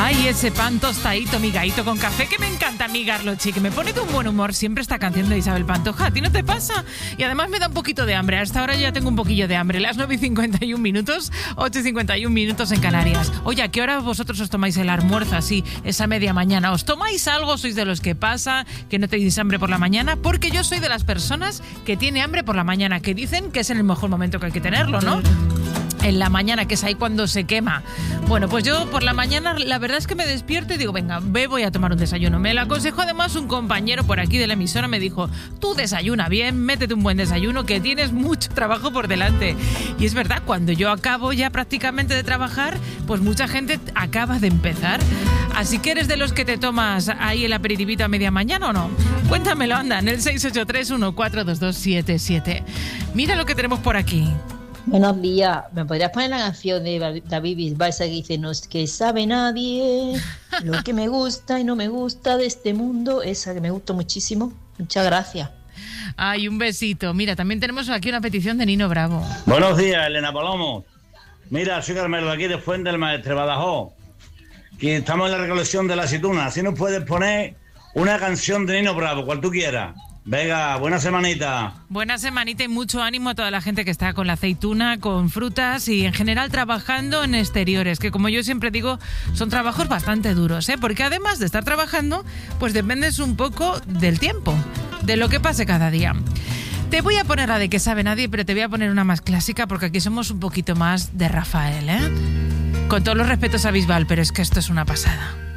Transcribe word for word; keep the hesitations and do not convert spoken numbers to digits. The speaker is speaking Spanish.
Ay, ese pan tostadito, migadito con café, que me encanta amigarlo, chi, que me pone de un buen humor siempre esta canción de Isabel Pantoja. ¿A ti no te pasa? Y además me da un poquito de hambre. Hasta ahora ya tengo un poquillo de hambre. Las nueve y cincuenta y un minutos, ocho y cincuenta y un minutos en Canarias. Oye, ¿a qué hora vosotros os tomáis el almuerzo así, esa media mañana? ¿Os tomáis algo? ¿Sois de los que pasa, que no tenéis hambre por la mañana? Porque yo soy de las personas que tiene hambre por la mañana, que dicen que es en el mejor momento que hay que tenerlo, ¿no? En la mañana, que es ahí cuando se quema. Bueno, pues yo por la mañana la verdad es que me despierto y digo, venga, ve, voy a tomar un desayuno. Me lo aconsejó además un compañero por aquí de la emisora, me dijo, tú desayuna bien, métete un buen desayuno, que tienes mucho trabajo por delante. Y es verdad, cuando yo acabo ya prácticamente de trabajar, pues mucha gente acaba de empezar. Así que eres de los que te tomas ahí el aperitivito a media mañana, ¿o no? Cuéntamelo, anda, en el seis ocho tres uno cuatro dos dos siete siete. Mira lo que tenemos por aquí. Buenos días, ¿me podrías poner la canción de David Bisbal esa que dice, no es que sabe nadie lo que me gusta y no me gusta de este mundo? Esa que me gustó muchísimo. Muchas gracias. Ay, un besito. Mira, también tenemos aquí una petición de Nino Bravo. Buenos días, Elena Palomo. Mira, soy Carmelo de aquí de Fuente del Maestre, Badajoz. Que estamos en la recolección de la aceituna. Así nos puedes poner una canción de Nino Bravo, cual tú quieras. Venga, buena semanita. Buena semanita y mucho ánimo a toda la gente que está con la aceituna, con frutas y en general trabajando en exteriores, que como yo siempre digo, son trabajos bastante duros, ¿eh? Porque además de estar trabajando, pues dependes un poco del tiempo, de lo que pase cada día. Te voy a poner la de que sabe nadie, pero te voy a poner una más clásica porque aquí somos un poquito más de Rafael, ¿eh? Con todos los respetos a Bisbal, pero es que esto es una pasada.